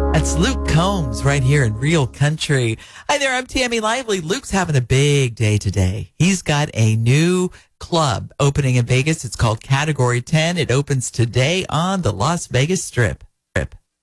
That's Luke Combs right here in Real Country. Hi there, I'm Tammy Lively. Luke's having a big day today. He's got a new club opening in Vegas. It's called Category 10. It opens today on the Las Vegas Strip.